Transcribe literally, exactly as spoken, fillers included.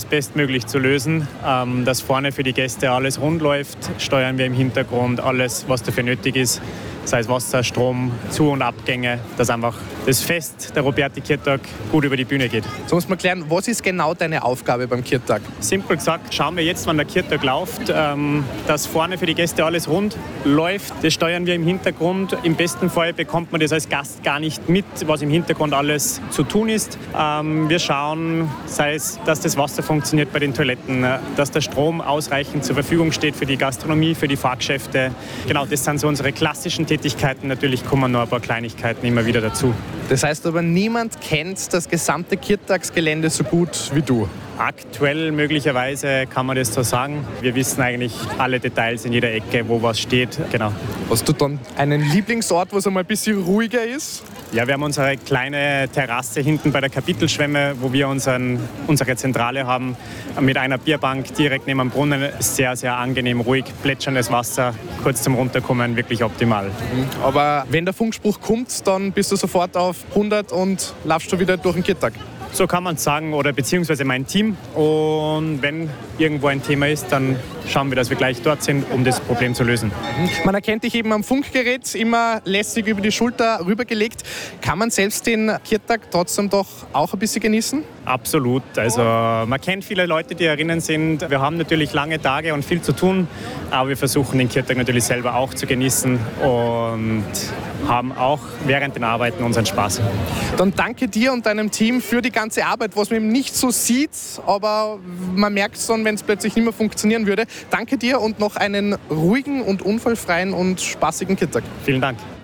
bestmöglich zu lösen. Ähm, dass vorne für die Gäste alles rund läuft, steuern wir im Hintergrund alles, was dafür nötig ist. Sei es Wasser, Strom, Zu- und Abgänge, dass einfach das Fest der Roberti-Kirtag gut über die Bühne geht. So muss man klären, was ist genau deine Aufgabe beim Kirtag? Simpel gesagt, schauen wir jetzt, wann der Kirtag läuft, ähm, dass vorne für die Gäste alles rund läuft. Das steuern wir im Hintergrund. Im besten Fall bekommt man das als Gast gar nicht mit, was im Hintergrund alles zu tun ist. Ähm, wir schauen, sei es, dass das Wasser funktioniert bei den Toiletten, dass der Strom ausreichend zur Verfügung steht für die Gastronomie, für die Fahrgeschäfte. Genau, das sind so unsere klassischen Tätigkeiten. Natürlich kommen noch ein paar Kleinigkeiten immer wieder dazu. Das heißt aber, niemand kennt das gesamte Kirtagsgelände so gut wie du. Aktuell möglicherweise kann man das so sagen. Wir wissen eigentlich alle Details in jeder Ecke, wo was steht. Genau. Hast du dann einen Lieblingsort, wo es einmal ein bisschen ruhiger ist? Ja, wir haben unsere kleine Terrasse hinten bei der Kapitelschwemme, wo wir unseren, unsere Zentrale haben, mit einer Bierbank direkt neben dem Brunnen. Sehr, sehr angenehm, ruhig, plätscherndes Wasser, kurz zum Runterkommen, wirklich optimal. Aber wenn der Funkspruch kommt, dann bist du sofort auf hundert und laufst du wieder durch den Kirtag. So kann man es sagen, oder beziehungsweise mein Team. Und wenn irgendwo ein Thema ist, dann schauen wir, dass wir gleich dort sind, um das Problem zu lösen. Man erkennt dich eben am Funkgerät, immer lässig über die Schulter rübergelegt. Kann man selbst den Kirtag trotzdem doch auch ein bisschen genießen? Absolut. Also man kennt viele Leute, die erinnern sind. Wir haben natürlich lange Tage und viel zu tun, aber wir versuchen den Kirtag natürlich selber auch zu genießen und haben auch während den Arbeiten unseren Spaß. Dann danke dir und deinem Team für die ganze Arbeit, was man eben nicht so sieht, aber man merkt es dann, wenn es plötzlich nicht mehr funktionieren würde. Danke dir und noch einen ruhigen und unfallfreien und spaßigen Kirtag. Vielen Dank.